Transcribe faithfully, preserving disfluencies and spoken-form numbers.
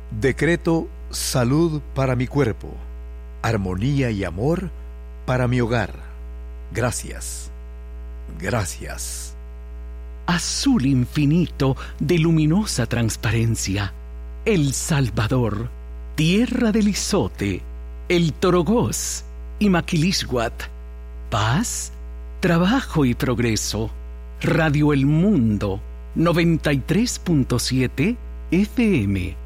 Decreto salud para mi cuerpo, armonía y amor para mi hogar. Gracias, gracias. Azul infinito de luminosa transparencia, El Salvador, tierra del Izote, el Torogós y Maquilisguat. Paz, trabajo y progreso. Radio El Mundo, noventa y tres punto siete F M.